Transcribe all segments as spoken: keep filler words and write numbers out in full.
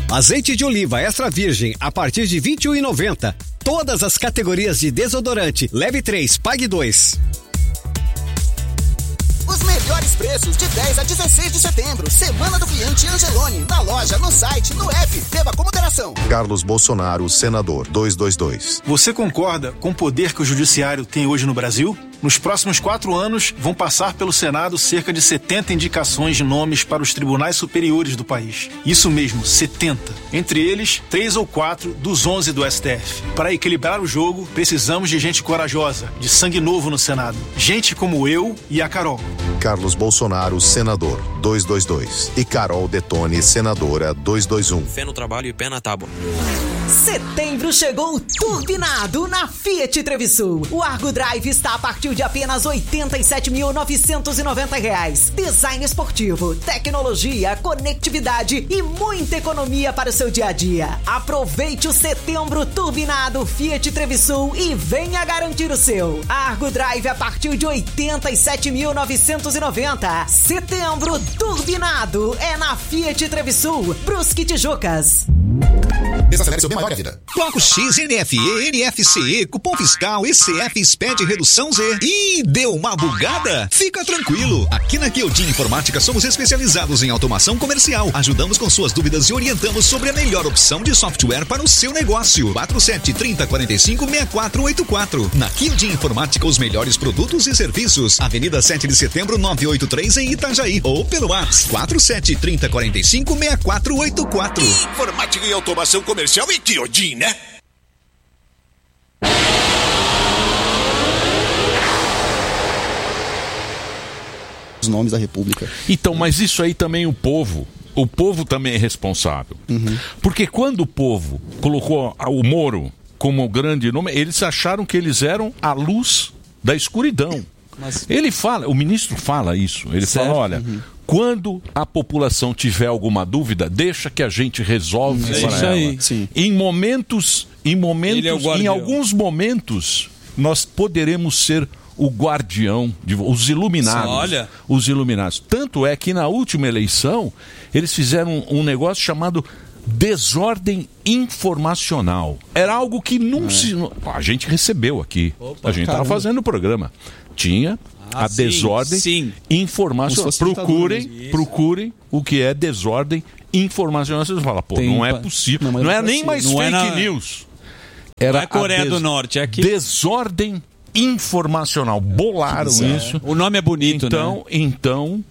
Azeite de oliva extra virgem a partir de vinte e um reais e noventa centavos. Todas as categorias de desodorante. Leve três, pague dois. Os melhores preços de dez a dezesseis de setembro. Semana do Cliente Angeloni. Na loja, no site, no app. Beba com moderação. Carlos Bolsonaro, senador, duzentos e vinte e dois. Você concorda com o poder que o judiciário tem hoje no Brasil? Nos próximos quatro anos, vão passar pelo Senado cerca de setenta indicações de nomes para os tribunais superiores do país. Isso mesmo, setenta. Entre eles, três ou quatro dos onze do S T F. Para equilibrar o jogo, precisamos de gente corajosa, de sangue novo no Senado. Gente como eu e a Carol. Carlos Bolsonaro, senador, duzentos e vinte e dois. E Carol Detone, senadora, duzentos e vinte e um. Fé no trabalho e pé na tábua. Setembro chegou turbinado na Fiat Trevisul. O Argo Drive está a partir de apenas oitenta e sete mil novecentos e noventa reais. Design esportivo, tecnologia, conectividade e muita economia para o seu dia a dia. Aproveite o setembro turbinado Fiat Trevisul e venha garantir o seu. Argo Drive a partir de oitenta e sete mil novecentos e noventa. Setembro turbinado é na Fiat Trevisul, Brusque Tijucas. Desacelere seu bem maior vida. Bloco X, N F E, N F C E, cupom fiscal, E C F, S P E D, redução Z. Ih, deu uma bugada? Fica tranquilo. Aqui na Kyodin Informática somos especializados em automação comercial. Ajudamos com suas dúvidas e orientamos sobre a melhor opção de software para o seu negócio. quatro sete três zero quatro cinco seis quatro oito quatro. Na Kyodin Informática, os melhores produtos e serviços. Avenida sete de setembro, novecentos e oitenta e três em Itajaí. Ou pelo WhatsApp quatro sete três zero quatro cinco seis quatro oito quatro. Informática e automação comercial e Kyodin, né? Os nomes da República. Então, mas isso aí também o povo, o povo também é responsável. Uhum. Porque quando o povo colocou o Moro como grande nome, eles acharam que eles eram a luz da escuridão. Mas... Ele fala, o ministro fala isso, ele certo. fala, olha... Uhum. Quando a população tiver alguma dúvida, deixa que a gente resolve é para isso ela. Aí. Sim. Em momentos, em momentos, é em alguns momentos, nós poderemos ser o guardião, de, os iluminados. Olha. Os iluminados. Tanto é que na última eleição, eles fizeram um, um negócio chamado desordem informacional. Era algo que não é. se... A gente recebeu aqui. Opa, a gente estava fazendo o programa. Tinha... Ah, a sim, desordem sim. informacional. Procurem, procurem o que é desordem informacional. Vocês falam, pô, Tem, não é possível. Não, não é nem mais não fake é na... news. Era não é Coreia des... do Norte, é aqui. Desordem informacional. Bolaram é. isso. O nome é bonito, então, né? Então,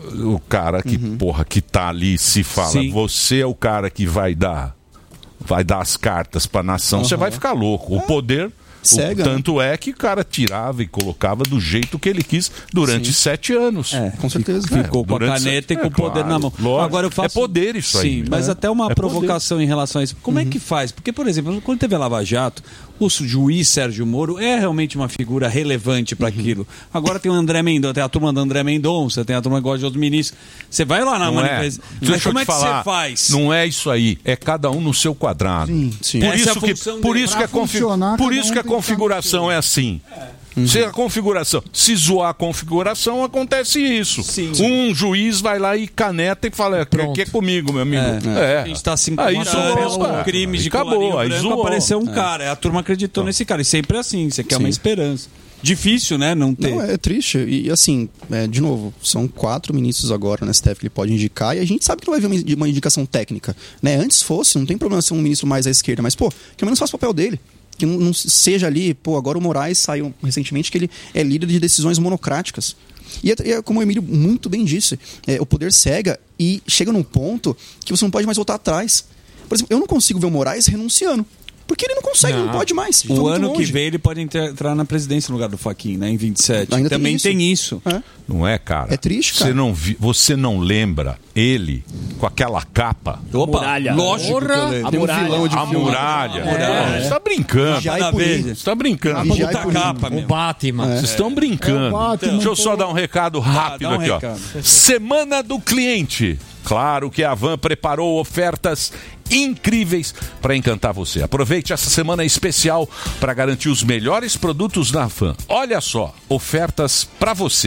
o cara que, uhum. porra, que tá ali se fala, sim. você é o cara que vai dar, vai dar as cartas pra nação, uhum. você vai ficar louco. O poder... Cega, o, tanto né? é que o cara tirava e colocava do jeito que ele quis durante Sim. sete anos. É, com certeza. Ficou é, com a caneta sete... e com o poder é, claro, na mão. Lógico. Agora eu faço... É poder isso Sim, aí. Sim, mas é. até uma é provocação poder. em relação a isso. Como uhum. é que faz? Porque, por exemplo, quando teve a Lava Jato, o juiz Sérgio Moro é realmente uma figura relevante para uhum. aquilo. Agora tem o André Mendonça, tem a turma do André Mendonça, tem a turma que gosta de outros ministros. Você vai lá na manifestação. É. Mas como é que falar, você faz? Não é isso aí. É cada um no seu quadrado. Sim, sim. Por, isso que, por isso que a, confi... por isso que a configuração é assim. É. Uhum. Se a configuração, se zoar a configuração, acontece isso. Sim, sim. Um juiz vai lá e caneta e fala, que é comigo, meu amigo. É, é. A gente está se incomodando com crimes de acabou, aí branco, apareceu um é. cara, a turma acreditou então. nesse cara. E sempre é assim, você quer sim. uma esperança. Difícil, né? Não ter. Não, é triste. E assim, é, de novo, são quatro ministros agora na S T F que ele pode indicar e a gente sabe que não vai haver uma indicação técnica. Né? Antes fosse, não tem problema ser um ministro mais à esquerda, mas, pô, que ao menos faça o papel dele. Que não, não seja ali, pô, agora o Moraes saiu recentemente que ele é líder de decisões monocráticas. E é, é como o Emílio muito bem disse, é, o poder cega e chega num ponto que você não pode mais voltar atrás. Por exemplo, eu não consigo ver o Moraes renunciando. Porque ele não consegue, não, não pode mais. O ano que vem ele pode entrar na presidência no lugar do Fachin, né? Em vinte e sete. Ainda Também tem isso. Tem isso. É. Não é, cara? É triste, cara. Você não, vi, você não lembra ele com aquela capa? Opa, muralha. Lógico Porra, que eu lembro. a tem um muralha. vilão de a filme. muralha. A muralha. É. Você tá brincando. Você tá brincando. A puta capa, o Batman. Vocês é. estão brincando. É Batman, Deixa eu só dar um recado rápido ah, um aqui, recado. ó. Semana do Cliente. Claro que a Havan preparou ofertas incríveis para encantar você. Aproveite essa semana especial para garantir os melhores produtos da Havan. Olha só, ofertas para você.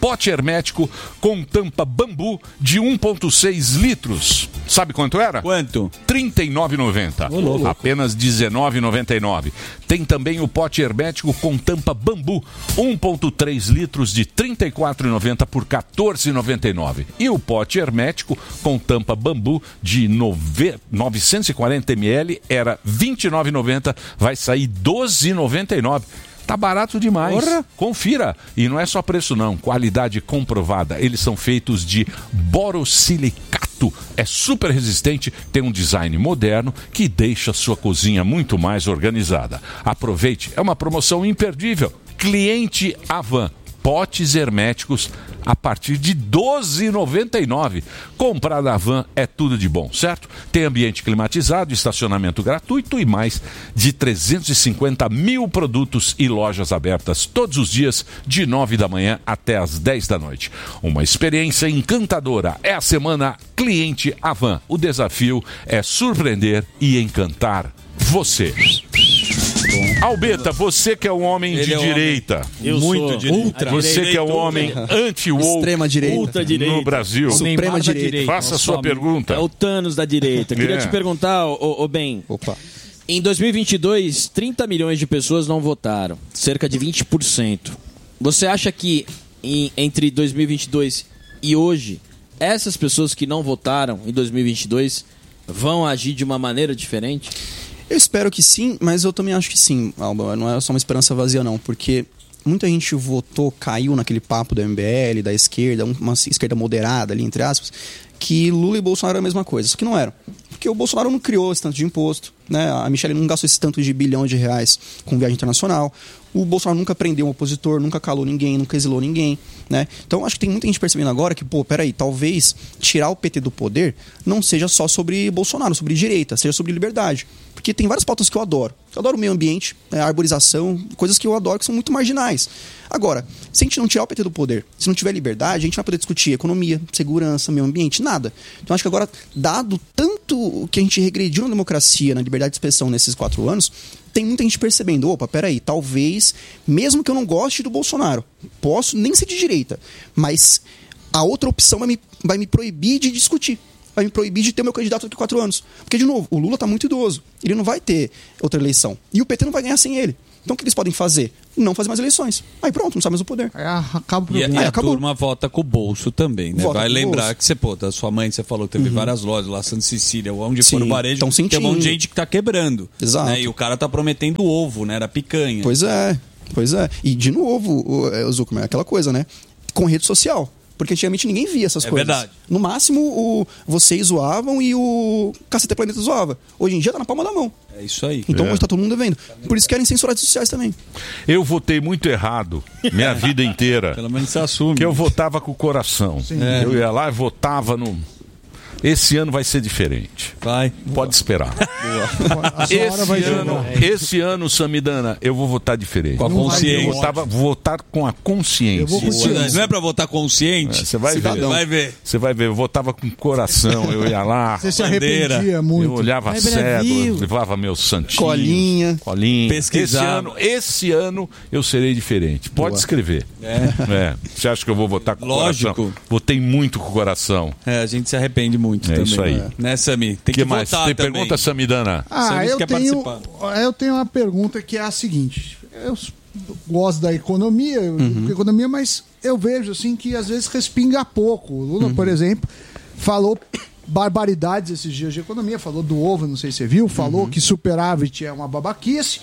pote hermético com tampa bambu de um vírgula seis litros. Sabe quanto era? Quanto? trinta e nove reais e noventa centavos. Apenas dezenove reais e noventa e nove centavos. Tem também o pote hermético com tampa bambu, um vírgula três litros de trinta e quatro reais e noventa centavos por quatorze reais e noventa e nove centavos. E o pote hermético com tampa bambu de novecentos e quarenta mililitros era vinte e nove reais e noventa centavos. Vai sair doze reais e noventa e nove centavos. Tá barato demais. Porra. Confira. E não é só preço não, qualidade comprovada. Eles são feitos de borosilicato. É super resistente, tem um design moderno que deixa sua cozinha muito mais organizada. Aproveite, é uma promoção imperdível. Cliente Avan. Potes herméticos a partir de doze reais e noventa e nove centavos. Comprar na Van é tudo de bom, certo? Tem ambiente climatizado, estacionamento gratuito e mais de trezentos e cinquenta mil produtos e lojas abertas todos os dias, de nove da manhã até as dez da noite. Uma experiência encantadora. É a semana Cliente Avan. O desafio é surpreender e encantar você. Albeta, você que é um homem Ele de é direita. Homem. Eu muito sou direita. Ultra. Você que é um homem anti-woke Extrema direita. Ultra direita. no Brasil. Suprema direita. direita. Faça a sua pergunta. É o Thanos da direita. Queria É. te perguntar, ô, ô Ben. Opa. Em dois mil e vinte e dois, trinta milhões de pessoas não votaram. Cerca de vinte por cento. Você acha que em, entre dois mil e vinte e dois e hoje, essas pessoas que não votaram em dois mil e vinte e dois vão agir de uma maneira diferente? Eu espero que sim, mas eu também acho que sim, Alba. Não é só uma esperança vazia, não. Porque muita gente votou, caiu naquele papo do M B L, da esquerda, uma esquerda moderada ali, entre aspas, que Lula e Bolsonaro eram a mesma coisa. Só que não eram. Porque o Bolsonaro não criou esse tanto de imposto, né? A Michelle não gastou esse tanto de bilhões de reais com viagem internacional. O Bolsonaro nunca prendeu um opositor, nunca calou ninguém, nunca exilou ninguém, né? Então acho que tem muita gente percebendo agora que, pô, peraí, talvez tirar o P T do poder não seja só sobre Bolsonaro, sobre direita, seja sobre liberdade. Porque tem várias pautas que eu adoro. Eu adoro o meio ambiente, a arborização, coisas que eu adoro que são muito marginais. Agora, se a gente não tirar o P T do poder, se não tiver liberdade, a gente não vai poder discutir economia, segurança, meio ambiente, nada. Então acho que agora, dado tanto que a gente regrediu na democracia, na liberdade de expressão nesses quatro anos, tem muita gente percebendo, opa, peraí, talvez, mesmo que eu não goste do Bolsonaro, posso nem ser de direita, mas a outra opção vai me, vai me proibir de discutir. Vai me proibir de ter meu candidato daqui a quatro anos. Porque, de novo, o Lula está muito idoso. Ele não vai ter outra eleição. E o P T não vai ganhar sem ele. Então, o que eles podem fazer? Não fazer mais eleições. Aí pronto, não sabe mais o poder. Aí acaba o E, problema. e a acabou. turma vota com o bolso também, né? Vota Vai com o lembrar bolso. que você, pô, da sua mãe, você falou que teve Uhum. várias lojas lá, Santa Cecília, onde Sim, for no varejo, tão tem um monte sentindo. de gente que tá quebrando. Exato. Né? E o cara tá prometendo ovo, né? Era picanha. Pois é, pois é. E, de novo, o, o Zuckerman, é aquela coisa, né? Com rede social. Porque antigamente ninguém via essas É coisas. verdade. No máximo, o, vocês zoavam e o Cacete Planeta zoava. Hoje em dia tá na palma da mão. É isso aí. Então É. hoje tá todo mundo vendo. Por isso querem censurar redes sociais também. Eu votei muito errado minha vida inteira. Pelo menos você assume. Que eu votava com o coração. É. Eu ia lá e votava no... Esse ano vai ser diferente. Vai. Pode esperar. A sua hora vai Esse ano, chegar. esse ano, Samidana, eu vou votar diferente. Com a Não vai consciência. Eu votava, votar com a consciência. Eu vou com Isso Boa. não é pra votar consciente? É, você vai ver. Você vai ver. Você vai ver, eu votava com o coração, eu ia lá, Você se Bandeira. arrependia muito. eu olhava Vai, cego, Brasil. eu levava meu santinho. Colinha. Colinha. Pesquisava. Esse ano, esse ano eu serei diferente. Pode Boa. escrever. É. É. Você acha que eu vou votar com o Lógico. coração? Votei muito com o coração. É, a gente se arrepende muito É também. isso aí. Né, Sami? Tem O que, que mais? votar Tem também. pergunta, Samidana? Ah, Samir eu quer tenho, participar. eu tenho uma pergunta que é a seguinte. Eu s- gosto da economia, eu Uhum. digo economia, mas eu vejo assim que às vezes respinga pouco. O Lula, por exemplo, falou barbaridades esses dias de economia, falou do ovo, não sei se você viu, falou que superávit é uma babaquice.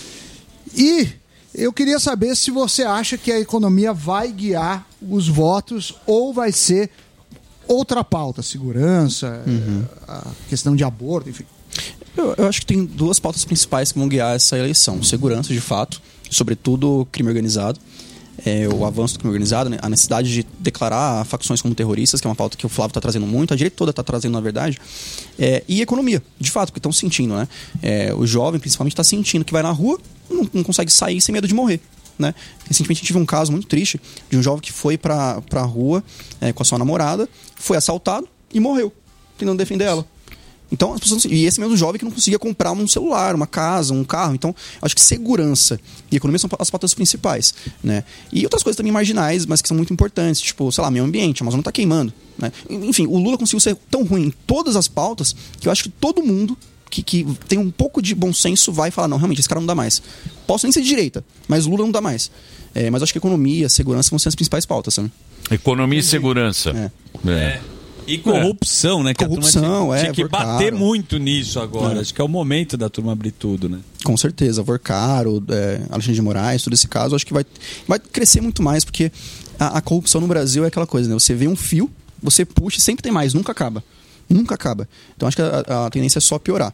E eu queria saber se você acha que a economia vai guiar os votos ou vai ser outra pauta, segurança, a questão de aborto, enfim. Eu, eu acho que tem duas pautas principais que vão guiar essa eleição. Segurança, de fato, sobretudo crime organizado. É, o avanço do crime organizado, né? A necessidade de declarar facções como terroristas, que é uma pauta que o Flávio está trazendo muito, a direita toda está trazendo, na verdade. É, e economia, de fato, porque estão sentindo, né? É, o jovem, principalmente, está sentindo que vai na rua, não, não consegue sair sem medo de morrer. Né? Recentemente a gente viu um caso muito triste de um jovem que foi pra, pra rua é, com a sua namorada, foi assaltado e morreu, tentando defender ela. Então, as pessoas, e esse mesmo jovem que não conseguia comprar um celular, uma casa, um carro. Então, acho que segurança e economia são as pautas principais, né? E outras coisas também marginais, mas que são muito importantes, tipo, sei lá, meio ambiente, a Amazônia tá queimando, né? Enfim, o Lula conseguiu ser tão ruim em todas as pautas que eu acho que todo mundo que, que tem um pouco de bom senso vai falar, não, realmente, esse cara não dá mais. Posso nem ser de direita, mas o Lula não dá mais. É, mas acho que economia, segurança vão ser as principais pautas, sabe? Economia e segurança. É. é. E corrupção, né? Que corrupção, a turma tinha, é. tinha que Vorcaro. bater muito nisso agora. É. Acho que é o momento da turma abrir tudo, né? Com certeza. Vorcaro, é, Alexandre de Moraes, todo esse caso, acho que vai, vai crescer muito mais, porque a, a corrupção no Brasil é aquela coisa, né? Você vê um fio, você puxa e sempre tem mais, nunca acaba. Nunca acaba. Então acho que a, a tendência é só piorar.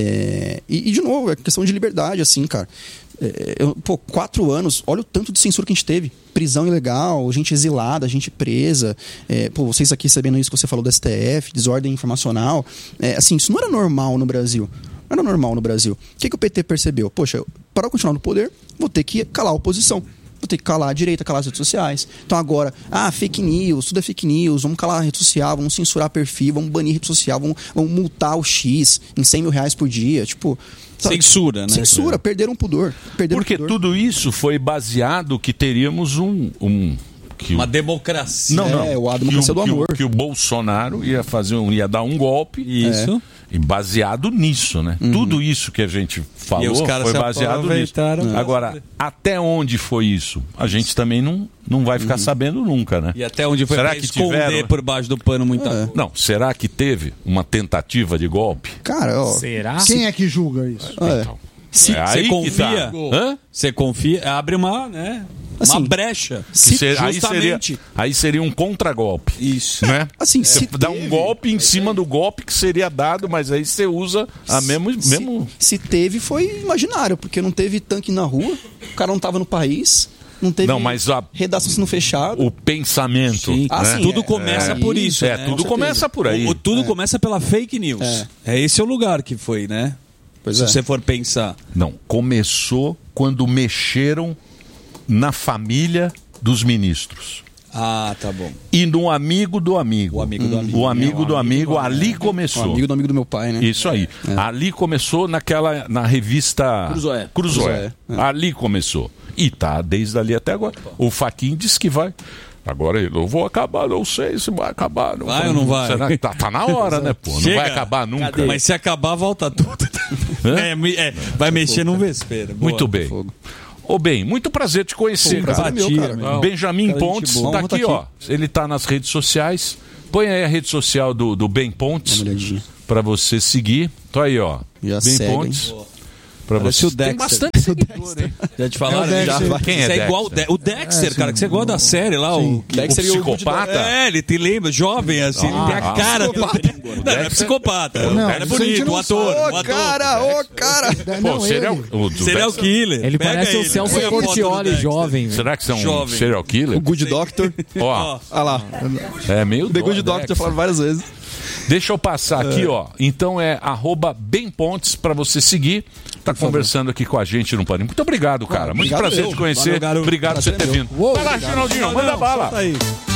É, e, e, de novo, é questão de liberdade, assim, cara. É, eu, pô, quatro anos, olha o tanto de censura que a gente teve. Prisão ilegal, gente exilada, gente presa. É, pô, vocês aqui sabendo isso que você falou do S T F, desordem informacional. É, assim, isso não era normal no Brasil. Não era normal no Brasil. O que, que o P T percebeu? Poxa, para eu continuar no poder, vou ter que calar a oposição. Vou ter que calar a direita, calar as redes sociais. Então agora, ah, fake news, tudo é fake news, vamos calar a rede social, vamos censurar perfil, vamos banir rede social, vamos, vamos multar o X em cem mil reais por dia. Tipo, sabe? Censura, né? Censura, perderam o pudor. Perderam Porque o pudor. tudo isso foi baseado que teríamos um... um que Uma o... democracia. Não, não. É, a democracia que o, do amor. Que o, que o Bolsonaro ia fazer um, ia dar um golpe. Isso. É. E baseado nisso, né? Uhum. Tudo isso que a gente falou E os caras foi se baseado nisso. aproveitaram. É. Agora, até onde foi isso? A gente também não, não vai ficar Uhum. sabendo nunca, né? E até onde foi será pra que esconder tiveram? por baixo do pano muita É. coisa. Não, será que teve uma tentativa de golpe? Cara, ó. Será? Quem é que julga isso? É. Então, Se é você aí que confia, tá. Hã? você confia, abre uma, né? Uma Assim, brecha. Se- aí, seria, Justamente. aí seria um contragolpe. Isso. Né? Assim, Você se dá um teve- golpe em cima do golpe que seria dado, mas aí você usa a mesmo. Se, mesmo... se teve, foi imaginário, porque não teve tanque na rua, o cara não tava no país, não teve Não, mas a- redação sendo fechada. o pensamento. Sim. Ah, né? sim, Tudo é, começa é, por aí- isso. É, né? tudo Com começa certeza. por aí. O, o tudo É. começa pela fake news. É. É. esse o lugar que foi, né? Pois Se é. você for pensar. Não, começou quando mexeram na família dos ministros. Ah, tá bom. E no amigo do amigo. O amigo do amigo. O amigo É, o do amigo, amigo do ali amigo. começou. Um amigo do amigo do meu pai, né? Isso aí. Ali começou naquela na revista Cruzoé. Cruzoé. Cruzoé, Ali começou. E tá desde ali até agora. O Faquin disse que vai. Agora eu vou acabar, não sei se vai acabar. Não Vai ou não vai? Será que tá, tá na hora, né, pô? Não Chega. vai acabar nunca. Mas se acabar, volta tudo. É, me- é, vai mexer num vespeiro. Boa. Muito bem. Ô, bem, muito prazer te conhecer, Pô, prazer cara. é meu, cara. Não. Benjamin Cara, gente Pontes boa. tá Vamos aqui, tá ó. Ele tá nas redes sociais. Põe aí a rede social do, do Ben Pontes Dá uma olhadinha. pra você seguir. Tô aí, ó. Já Ben segue, Pontes. Pra Parece você. o Tem Dexter. bastante seguidor, hein? Já te falaram? É o já? Dexter. Quem é Você Dexter? igual o, De- o Dexter, cara, que você gosta da série lá. O, Dexter o e o Good psicopata? É, ele te lembra, jovem assim, ele tem a ah, cara do... Não, não é psicopata. Não, o cara é isso a gente bonito, não o ator. Ô, o ator. cara, ô, cara! É, Pô, não, serial, ele. o, do Serial Dexter- killer. Ele Pega parece o ele, Celso põe a foto do Portiolli Dexter. jovem. velho. Será que você é um Jovem. serial killer? O Good Doctor. Ó, Olha lá. é meio O The dó, Good Doctor, Dexter. já falaram várias vezes. Deixa eu passar aqui, ó. Então é arroba Bem Pontes pra você seguir. Tá conversando aqui com a gente no Paninho. Muito obrigado, cara. Muito obrigado prazer eu. te conhecer. Valeu, garoto. obrigado por você ter Prazer é vindo. meu. Vai lá, Ginaldinho, manda bala. Solta aí.